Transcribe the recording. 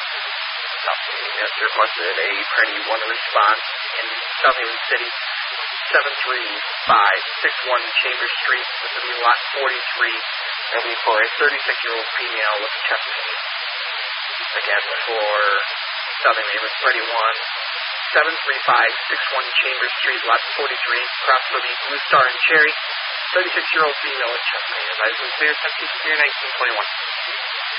Southhaven has requested a Party 1 response in Southhaven City, 73561 Chambers Street. This will be lot 43. That'll be for a 36-year-old female with chest pain. Again, for Southhaven, it was Party 1, 73561 Chambers Street, lot 43. Cross for the Blue Star and Cherry, 36-year-old female with chest pain. Advised in clear, 10 feet clear, 1921.